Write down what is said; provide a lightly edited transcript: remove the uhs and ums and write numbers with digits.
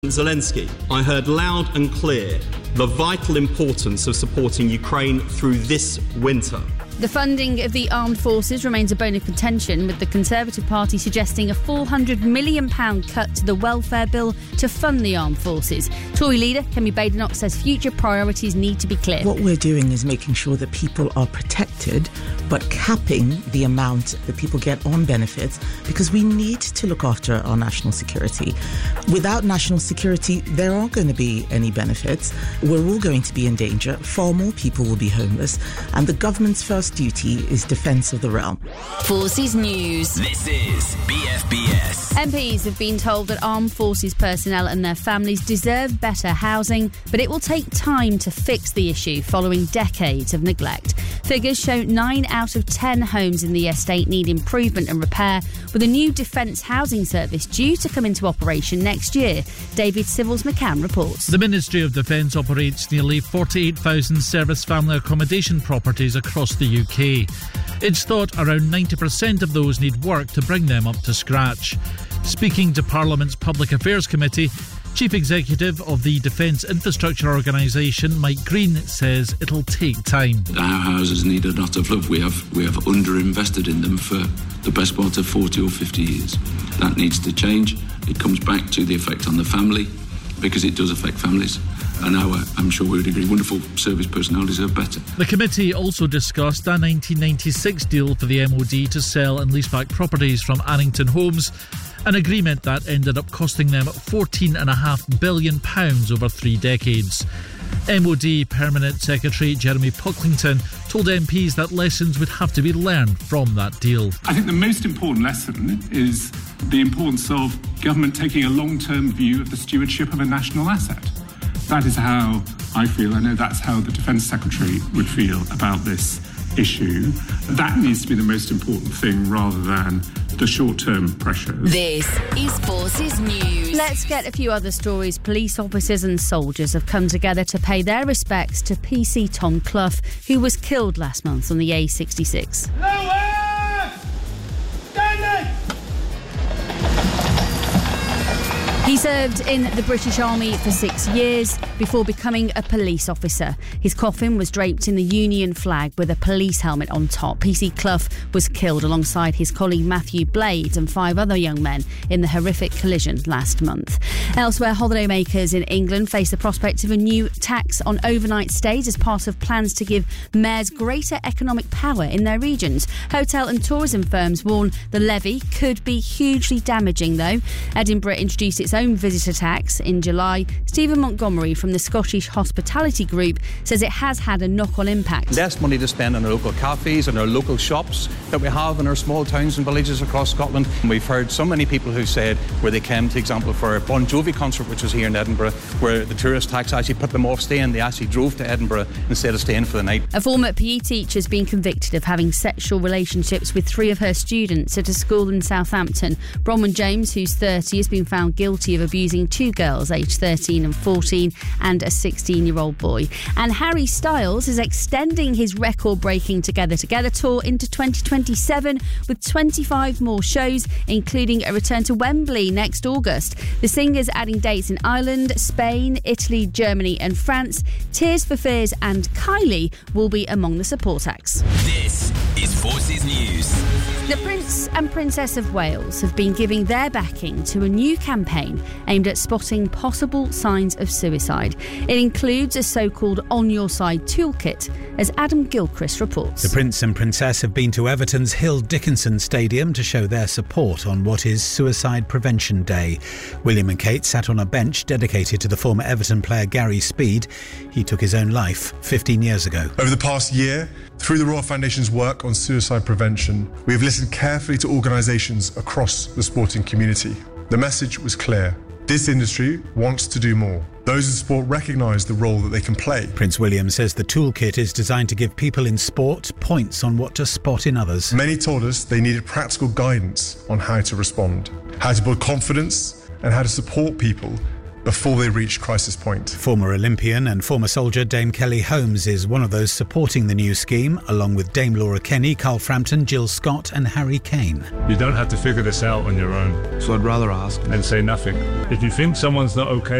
Zelensky, I heard loud and clear the vital importance of supporting Ukraine through this winter. The funding of the armed forces remains a bone of contention, with the Conservative Party suggesting a £400 million cut to the welfare bill to fund the armed forces. Tory leader Kemi Badenoch says future priorities need to be clear. What we're doing is making sure that people are protected, but capping the amount that people get on benefits, because we need to look after our national security. Without national security, there aren't going to be any benefits. We're all going to be in danger. Far more people will be homeless. And the government's first duty is defence of the realm. Forces News. This is BFBS. MPs have been told that armed forces personnel and their families deserve better housing, but it will take time to fix the issue following decades of neglect. Figures show 9 out of 10 homes in the estate need improvement and repair, with a new defence housing service due to come into operation next year. David Civils-McCann reports. The Ministry of Defence operates nearly 48,000 service family accommodation properties across the UK. It's thought around 90% of those need work to bring them up to scratch. Speaking to Parliament's Public Affairs Committee, Chief Executive of the Defence Infrastructure Organisation, Mike Green, says it'll take time. Our houses need a lot of love. We have underinvested in them for the best part of 40 or 50 years. That needs to change. It comes back to the effect on the family, because it does affect families. And I'm sure we would agree, wonderful service personnel deserve better. The committee also discussed a 1996 deal for the MOD to sell and lease back properties from Annington Homes, an agreement that ended up costing them £14.5 billion over 3 decades. MOD Permanent Secretary Jeremy Pocklington told MPs that lessons would have to be learned from that deal. I think the most important lesson is the importance of government taking a long-term view of the stewardship of a national asset. That is how I feel. I know that's how the Defence Secretary would feel about this issue. That needs to be the most important thing rather than the short-term pressures. This is Forces News. Let's get a few other stories. Police officers and soldiers have come together to pay their respects to PC Tom Clough, who was killed last month on the A66. He served in the British Army for 6 years before becoming a police officer. His coffin was draped in the Union flag with a police helmet on top. PC Clough was killed alongside his colleague Matthew Blades and 5 other young men in the horrific collision last month. Elsewhere, holidaymakers in England face the prospect of a new tax on overnight stays as part of plans to give mayors greater economic power in their regions. Hotel and tourism firms warn the levy could be hugely damaging, though. Edinburgh introduced its own visitor tax in July. Stephen Montgomery from the Scottish Hospitality Group says it has had a knock-on impact. Less money to spend on our local cafes and our local shops that we have in our small towns and villages across Scotland. And we've heard so many people who said where they came, for example, for a Bon Jovi concert, which was here in Edinburgh, where the tourist tax actually put them off staying. They actually drove to Edinburgh instead of staying for the night. A former PE teacher has been convicted of having sexual relationships with 3 of her students at a school in Southampton. Bronwyn James, who's 30, has been found guilty of abusing 2 girls aged 13 and 14 and a 16-year-old boy. And Harry Styles is extending his record-breaking Together Together tour into 2027 with 25 more shows, including a return to Wembley next August. The singer's adding dates in Ireland, Spain, Italy, Germany and France. Tears for Fears and Kylie will be among the support acts. This is Forces News. The Prince and Princess of Wales have been giving their backing to a new campaign aimed at spotting possible signs of suicide. It includes a so-called On Your Side toolkit, as Adam Gilchrist reports. The Prince and Princess have been to Everton's Hill Dickinson Stadium to show their support on what is Suicide Prevention Day. William and Kate sat on a bench dedicated to the former Everton player Gary Speed. He took his own life 15 years ago. Over the past year, through the Royal Foundation's work on suicide prevention, we have listened carefully to organisations across the sporting community. The message was clear. This industry wants to do more. Those in sport recognise the role that they can play. Prince William says the toolkit is designed to give people in sport points on what to spot in others. Many told us they needed practical guidance on how to respond, how to build confidence and how to support people before they reach crisis point. Former Olympian and former soldier Dame Kelly Holmes is one of those supporting the new scheme, along with Dame Laura Kenny, Carl Frampton, Jill Scott and Harry Kane. You don't have to figure this out on your own. So I'd rather ask and say nothing. If you think someone's not okay